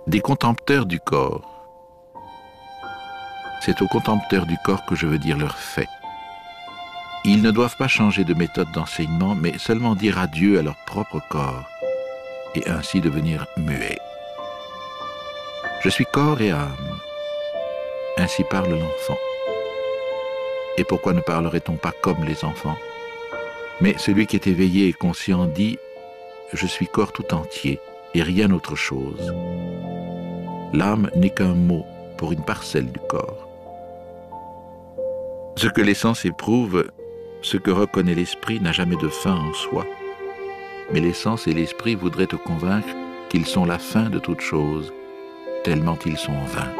Des contempteurs du corps. C'est aux contempteurs du corps que je veux dire leurs faits. Ils ne doivent pas changer de méthode d'enseignement, mais seulement dire adieu à leur propre corps, et ainsi devenir muets. Je suis corps et âme. Ainsi parle l'enfant. Et pourquoi ne parlerait-on pas comme les enfants? Mais celui qui est éveillé et conscient dit « Je suis corps tout entier et rien autre chose ». L'âme n'est qu'un mot pour une parcelle du corps. Ce que les sens éprouvent, ce que reconnaît l'esprit n'a jamais de fin en soi. Mais les sens et l'esprit voudraient te convaincre qu'ils sont la fin de toute chose, tellement ils sont vains.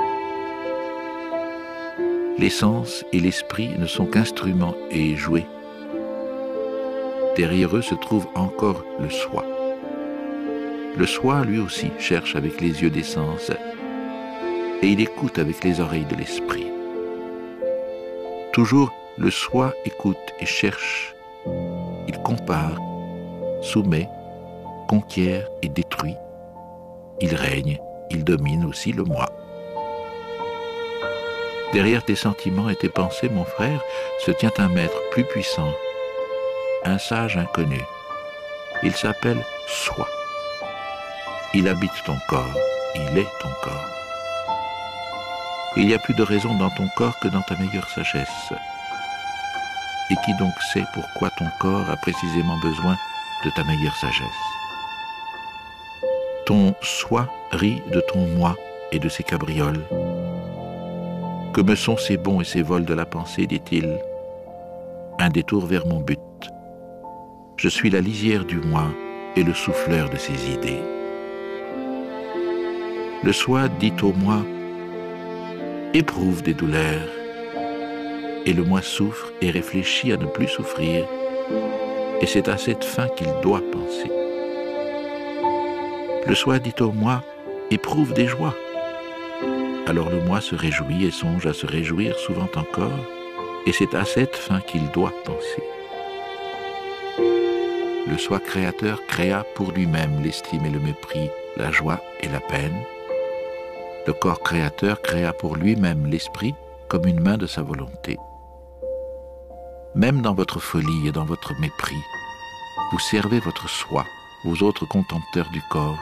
Les sens et l'esprit ne sont qu'instruments et jouets. Derrière eux se trouve encore le soi. Le soi, lui aussi, cherche avec les yeux des sens, et il écoute avec les oreilles de l'esprit. Toujours, le soi écoute et cherche. Il compare, soumet, conquiert et détruit. Il règne, il domine aussi le moi. Derrière tes sentiments et tes pensées, mon frère, se tient un maître plus puissant, un sage inconnu. Il s'appelle Soi. Il habite ton corps, il est ton corps. Il y a plus de raison dans ton corps que dans ta meilleure sagesse. Et qui donc sait pourquoi ton corps a précisément besoin de ta meilleure sagesse? Ton soi rit de ton moi et de ses cabrioles. Que me sont ces bons et ces vols de la pensée, dit-il? Un détour vers mon but. Je suis la lisière du moi et le souffleur de ses idées. Le soi dit au moi, éprouve des douleurs, et le moi souffre et réfléchit à ne plus souffrir, et c'est à cette fin qu'il doit penser. Le soi dit au moi, éprouve des joies. Alors le moi se réjouit et songe à se réjouir souvent encore, et c'est à cette fin qu'il doit penser. Le soi créateur créa pour lui-même l'estime et le mépris, la joie et la peine. Le corps créateur créa pour lui-même l'esprit comme une main de sa volonté. Même dans votre folie et dans votre mépris, vous servez votre soi, vous autres contempteurs du corps.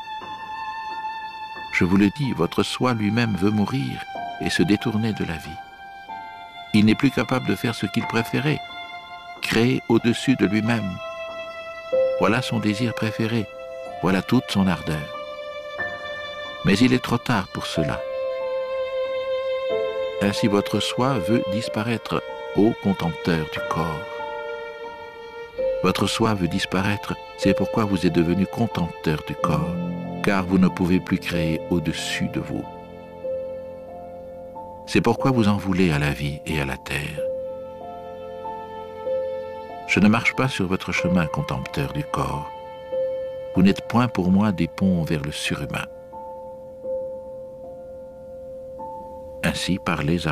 Je vous le dis, votre soi lui-même veut mourir et se détourner de la vie. Il n'est plus capable de faire ce qu'il préférait, créer au-dessus de lui-même. Voilà son désir préféré, voilà toute son ardeur. Mais il est trop tard pour cela. Ainsi votre soi veut disparaître, ô contempteur du corps. Votre soi veut disparaître, c'est pourquoi vous êtes devenu contempteur du corps, car vous ne pouvez plus créer au-dessus de vous. C'est pourquoi vous en voulez à la vie et à la terre. Je ne marche pas sur votre chemin, contempteur du corps. Vous n'êtes point pour moi des ponts vers le surhumain. Ainsi parlait Zarathustra.